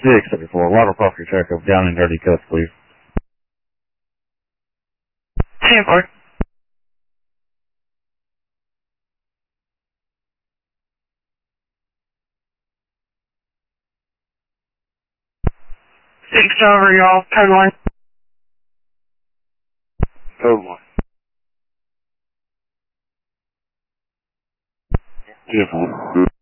674, Robert Parker Checo, down and dirty cuts, please. 10-4. 6 over, y'all. Code line. Code line. Different.